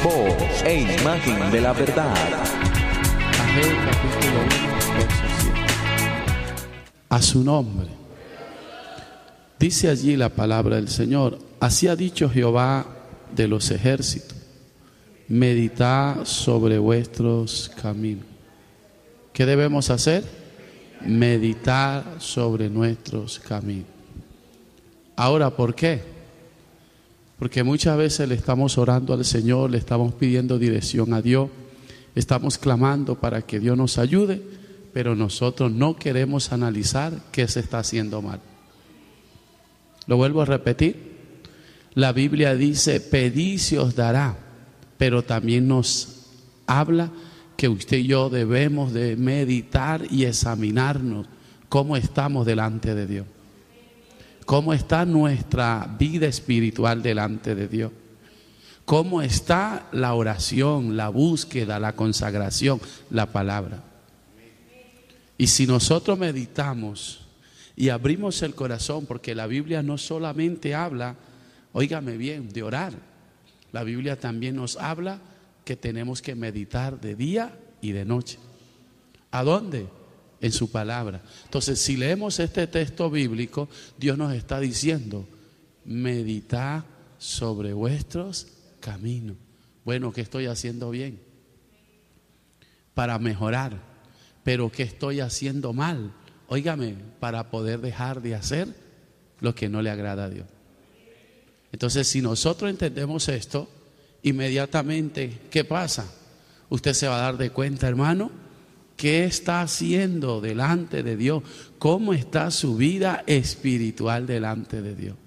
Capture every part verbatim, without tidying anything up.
voz e imagen de la verdad. Ageo capítulo uno, verso siete. A su nombre. Dice allí la palabra del Señor: así ha dicho Jehová de los ejércitos, meditad sobre vuestros caminos. ¿Qué debemos hacer? Meditar sobre nuestros caminos. Ahora, ¿por qué? Porque muchas veces le estamos orando al Señor, le estamos pidiendo dirección a Dios, estamos clamando para que Dios nos ayude, pero nosotros no queremos analizar qué se está haciendo mal. Lo vuelvo a repetir. La Biblia dice: pedid y se os dará, pero también nos habla que usted y yo debemos de meditar y examinarnos cómo estamos delante de Dios, cómo está nuestra vida espiritual delante de Dios, cómo está la oración, la búsqueda, la consagración, la palabra. Y si nosotros meditamos y abrimos el corazón, porque la Biblia no solamente habla, óigame bien, de orar, la Biblia también nos habla que tenemos que meditar de día y de noche. ¿A dónde? En su palabra. Entonces, si leemos este texto bíblico, Dios nos está diciendo: meditad sobre vuestros caminos. Bueno, ¿qué estoy haciendo bien? Para mejorar. Pero ¿qué estoy haciendo mal? Óigame, para poder dejar de hacer lo que no le agrada a Dios. Entonces, si nosotros entendemos esto, inmediatamente, ¿qué pasa? Usted se va a dar de cuenta, hermano, qué está haciendo delante de Dios, cómo está su vida espiritual delante de Dios.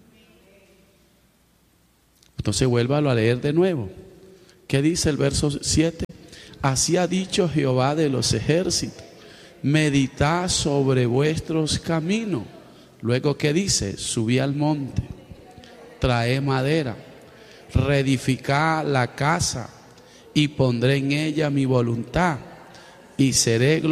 Entonces, vuélvalo a leer de nuevo. ¿Qué dice el verso siete? Así ha dicho Jehová de los ejércitos, meditad sobre vuestros caminos. Luego, ¿qué dice? Subí al monte, trae madera, reedificad la casa y pondré en ella mi voluntad y seré glorioso